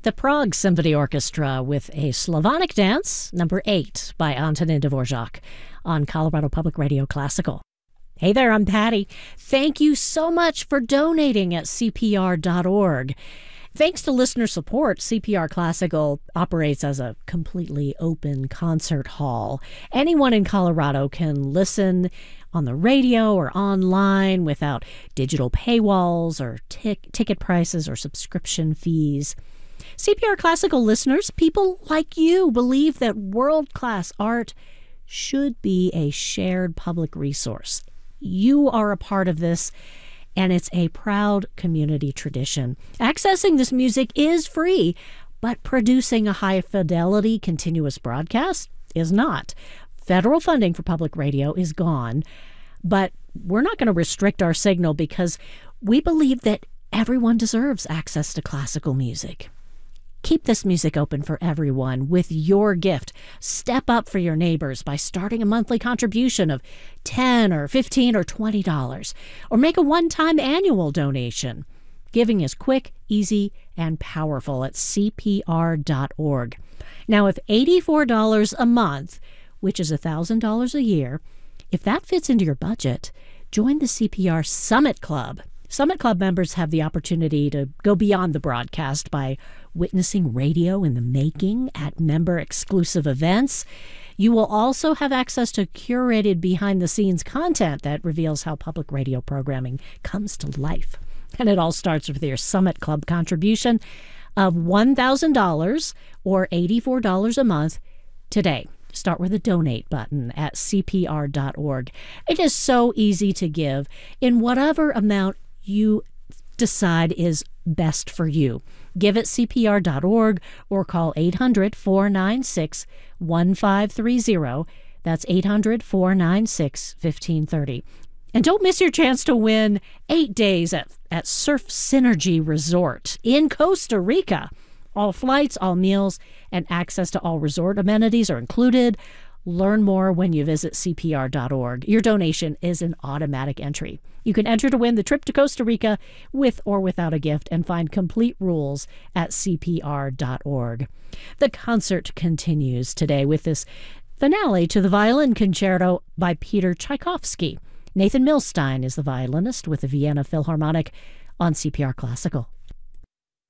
The Prague Symphony Orchestra with a Slavonic Dance, number 8 by Antonin Dvorak on Colorado Public Radio Classical. Hey there, I'm Patty. Thank you so much for donating at CPR.org. Thanks to listener support, CPR Classical operates as a completely open concert hall. Anyone in Colorado can listen on the radio or online without digital paywalls or ticket prices or subscription fees. CPR Classical listeners, people like you, believe that world-class art should be a shared public resource. You are a part of this, and it's a proud community tradition. Accessing this music is free, but producing a high-fidelity continuous broadcast is not. Federal funding for public radio is gone, but we're not going to restrict our signal because we believe that everyone deserves access to classical music. Keep this music open for everyone with your gift. Step up for your neighbors by starting a monthly contribution of $10 or $15 or $20, or make a one-time annual donation. Giving is quick, easy, and powerful at CPR.org. Now, if $84 a month, which is $1,000 a year, if that fits into your budget, join the CPR Summit Club. Summit Club members have the opportunity to go beyond the broadcast by witnessing radio in the making at member-exclusive events. You will also have access to curated behind-the-scenes content that reveals how public radio programming comes to life. And it all starts with your Summit Club contribution of $1,000 or $84 a month today. Start with the donate button at CPR.org. It is so easy to give in whatever amount you decide is best for you. Give at CPR.org or call 800-496-1530. That's 800-496-1530. And don't miss your chance to win 8 days at Surf Synergy Resort in Costa Rica. All flights, all meals, and access to all resort amenities are included. Learn more when you visit CPR.org. Your donation is an automatic entry. You can enter to win the trip to Costa Rica with or without a gift and find complete rules at CPR.org. The concert continues today with this finale to the Violin Concerto by Peter Tchaikovsky. Nathan Milstein is the violinist with the Vienna Philharmonic on CPR Classical.